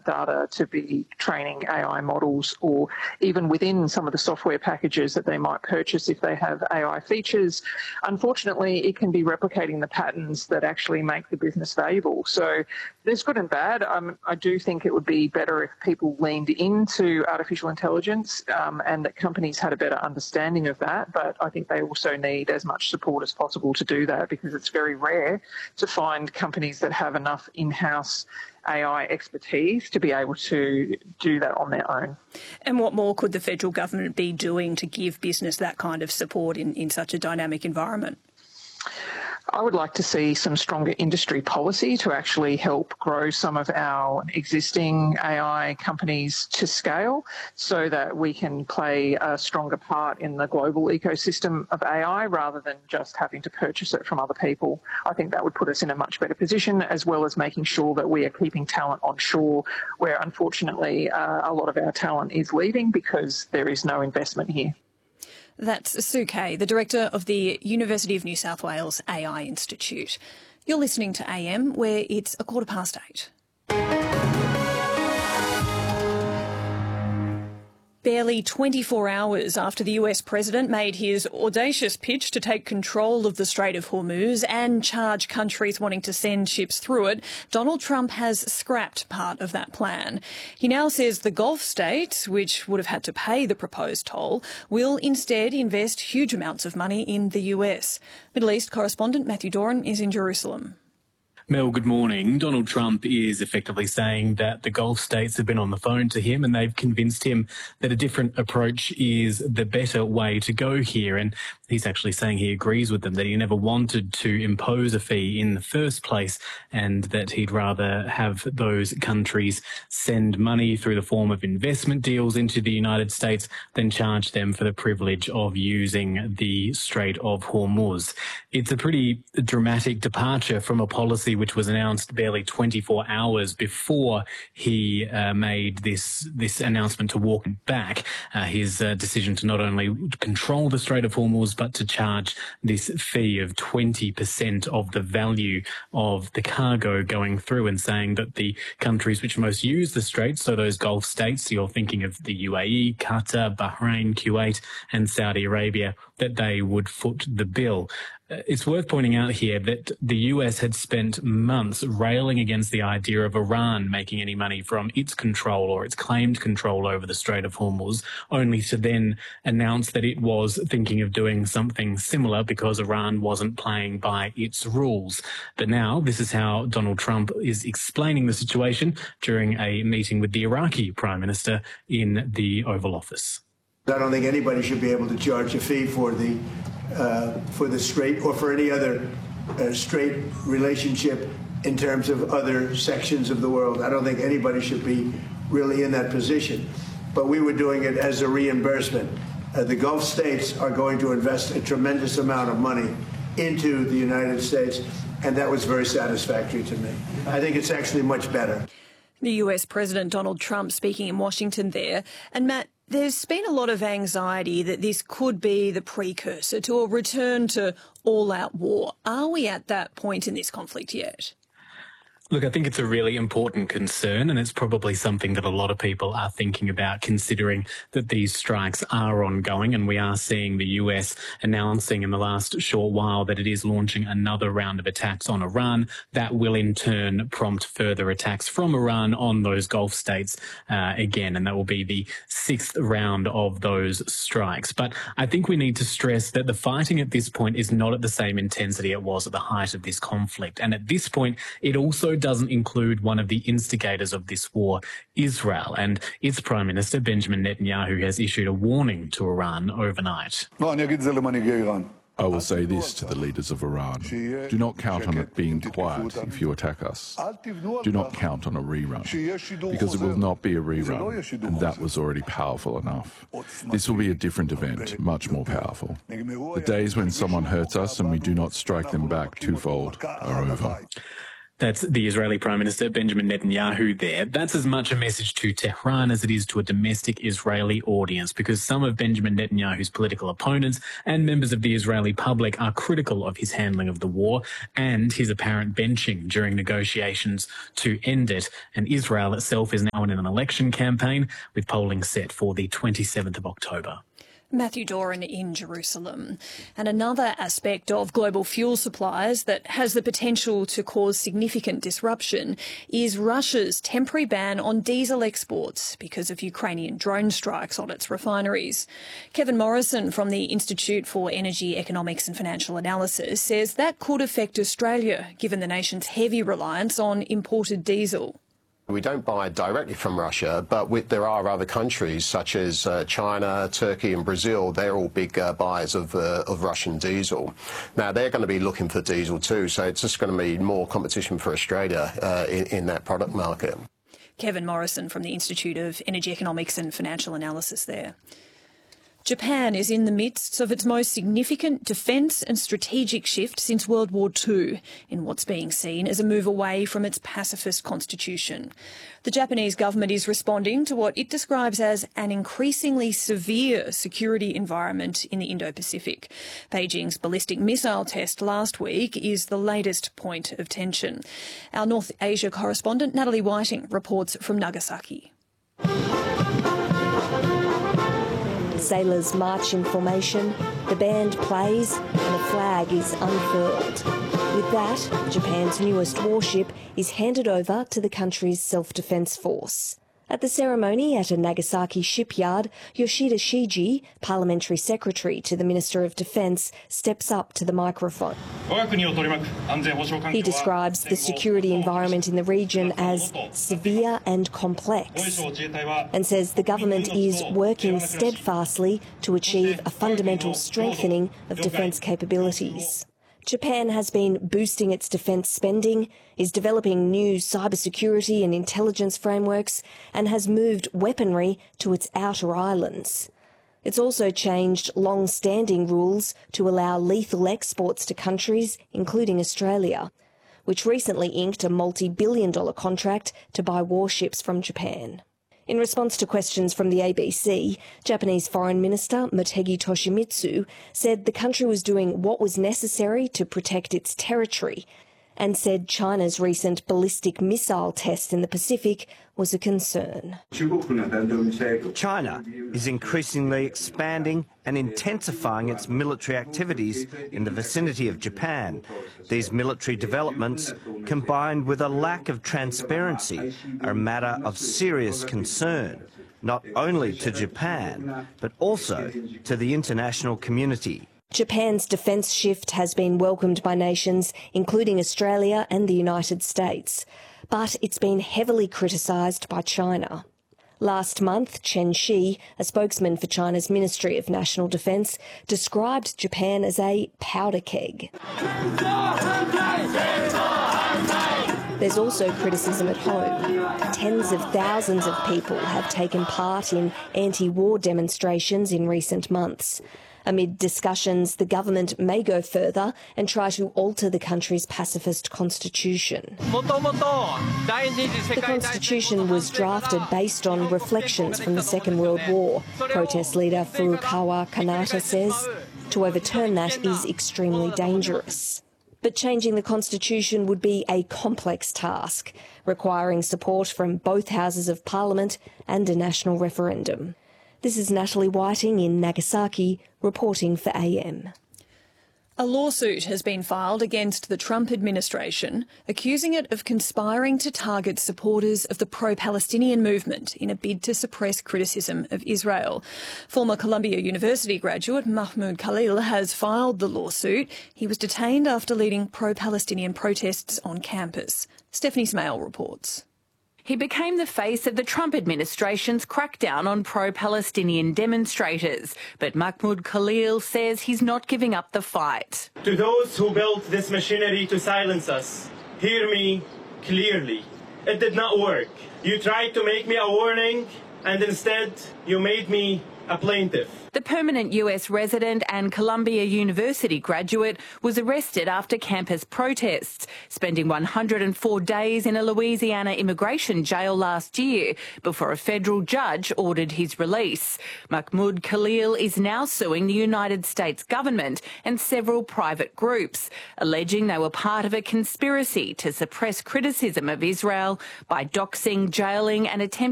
data to be training AI models, or even within some of the software packages that they might purchase if they have AI features. Unfortunately, it can be replicating the patterns that actually make the business valuable. So there's good and bad. I do think it would be better if people leaned into artificial intelligence and that companies had a better understanding of that. But I think they also need as much support as possible to do that, because it's very rare to find companies that have enough in-house AI expertise to be able to do that on their own. And what more could the federal government be doing to give business that kind of support in such a dynamic environment? I would like to see some stronger industry policy to actually help grow some of our existing AI companies to scale, so that we can play a stronger part in the global ecosystem of AI rather than just having to purchase it from other people. I think that would put us in a much better position, as well as making sure that we are keeping talent on shore, where unfortunately a lot of our talent is leaving because there is no investment here. That's Sue Kay, the director of the University of New South Wales AI Institute. You're listening to AM, where it's 8:15. Barely 24 hours after the US president made his audacious pitch to take control of the Strait of Hormuz and charge countries wanting to send ships through it, Donald Trump has scrapped part of that plan. He now says the Gulf states, which would have had to pay the proposed toll, will instead invest huge amounts of money in the US. Middle East correspondent Matthew Doran is in Jerusalem. Mel, good morning. Donald Trump is effectively saying that the Gulf states have been on the phone to him and they've convinced him that a different approach is the better way to go here. And he's actually saying he agrees with them, that he never wanted to impose a fee in the first place, and that he'd rather have those countries send money through the form of investment deals into the United States than charge them for the privilege of using the Strait of Hormuz. It's a pretty dramatic departure from a policy which was announced barely 24 hours before he made this announcement to walk back his decision to not only control the Strait of Hormuz, but to charge this fee of 20% of the value of the cargo going through, and saying that the countries which most use the Strait, so those Gulf states, you're thinking of the UAE, Qatar, Bahrain, Kuwait and Saudi Arabia, that they would foot the bill. It's worth pointing out here that the US had spent months railing against the idea of Iran making any money from its control or its claimed control over the Strait of Hormuz, only to then announce that it was thinking of doing something similar because Iran wasn't playing by its rules. But now this is how Donald Trump is explaining the situation during a meeting with the Iraqi Prime Minister in the Oval Office. I don't think anybody should be able to charge a fee for the strait or for any other strait relationship in terms of other sections of the world. I don't think anybody should be really in that position. But we were doing it as a reimbursement. The Gulf states are going to invest a tremendous amount of money into the United States, and that was very satisfactory to me. I think it's actually much better. The US President Donald Trump speaking in Washington there. And Matt, there's been a lot of anxiety that this could be the precursor to a return to all-out war. Are we at that point in this conflict yet? Look, I think it's a really important concern, and it's probably something that a lot of people are thinking about, considering that these strikes are ongoing, and we are seeing the US announcing in the last short while that it is launching another round of attacks on Iran. That will in turn prompt further attacks from Iran on those Gulf states again, and that will be the sixth round of those strikes. But I think we need to stress that the fighting at this point is not at the same intensity it was at the height of this conflict. And at this point, it also doesn't include one of the instigators of this war, Israel, and its Prime Minister, Benjamin Netanyahu, has issued a warning to Iran overnight. I will say this to the leaders of Iran. Do not count on it being quiet if you attack us. Do not count on a rerun, because it will not be a rerun, and that was already powerful enough. This will be a different event, much more powerful. The days when someone hurts us and we do not strike them back twofold are over. That's the Israeli Prime Minister Benjamin Netanyahu there. That's as much a message to Tehran as it is to a domestic Israeli audience, because some of Benjamin Netanyahu's political opponents and members of the Israeli public are critical of his handling of the war and his apparent benching during negotiations to end it. And Israel itself is now in an election campaign with polling set for the 27th of October. Matthew Doran in Jerusalem. And another aspect of global fuel supplies that has the potential to cause significant disruption is Russia's temporary ban on diesel exports because of Ukrainian drone strikes on its refineries. Kevin Morrison from the Institute for Energy, Economics and Financial Analysis says that could affect Australia, given the nation's heavy reliance on imported diesel. We don't buy directly from Russia, but there are other countries such as China, Turkey and Brazil. They're all big buyers of Russian diesel. Now, they're going to be looking for diesel too, so it's just going to be more competition for Australia in that product market. Kevin Morrison from the Institute of Energy Economics and Financial Analysis there. Japan is in the midst of its most significant defence and strategic shift since World War II, in what's being seen as a move away from its pacifist constitution. The Japanese government is responding to what it describes as an increasingly severe security environment in the Indo-Pacific. Beijing's ballistic missile test last week is the latest point of tension. Our North Asia correspondent Natalie Whiting reports from Nagasaki. Sailors march in formation, the band plays and a flag is unfurled. With that, Japan's newest warship is handed over to the country's self-defence force. At the ceremony at a Nagasaki shipyard, Yoshida Shiji, Parliamentary Secretary to the Minister of Defence, steps up to the microphone. He describes the security environment in the region as severe and complex and says the government is working steadfastly to achieve a fundamental strengthening of defence capabilities. Japan has been boosting its defence spending, is developing new cybersecurity and intelligence frameworks, and has moved weaponry to its outer islands. It's also changed long-standing rules to allow lethal exports to countries, including Australia, which recently inked a multi-billion-dollar contract to buy warships from Japan. In response to questions from the ABC, Japanese Foreign Minister Motegi Toshimitsu said the country was doing what was necessary to protect its territory and said China's recent ballistic missile test in the Pacific was a concern. China is increasingly expanding and intensifying its military activities in the vicinity of Japan. These military developments, combined with a lack of transparency, are a matter of serious concern, not only to Japan, but also to the international community. Japan's defence shift has been welcomed by nations, including Australia and the United States, but it's been heavily criticised by China. Last month, Chen Shi, a spokesman for China's Ministry of National Defence, described Japan as a powder keg. There's also criticism at home. Tens of thousands of people have taken part in anti-war demonstrations in recent months. Amid discussions, the government may go further and try to alter the country's pacifist constitution. The constitution was drafted based on reflections from the Second World War, protest leader Furukawa Kanata says. To overturn that is extremely dangerous. But changing the constitution would be a complex task, requiring support from both houses of parliament and a national referendum. This is Natalie Whiting in Nagasaki, reporting for AM. A lawsuit has been filed against the Trump administration, accusing it of conspiring to target supporters of the pro-Palestinian movement in a bid to suppress criticism of Israel. Former Columbia University graduate Mahmoud Khalil has filed the lawsuit. He was detained after leading pro-Palestinian protests on campus. Stephanie Smale reports. He became the face of the Trump administration's crackdown on pro-Palestinian demonstrators. But Mahmoud Khalil says he's not giving up the fight. To those who built this machinery to silence us, hear me clearly. It did not work. You tried to make me a warning, and instead you made me a plaintiff. The permanent US resident and Columbia University graduate was arrested after campus protests, spending 104 days in a Louisiana immigration jail last year before a federal judge ordered his release. Mahmoud Khalil is now suing the United States government and several private groups, alleging they were part of a conspiracy to suppress criticism of Israel by doxing, jailing and attempting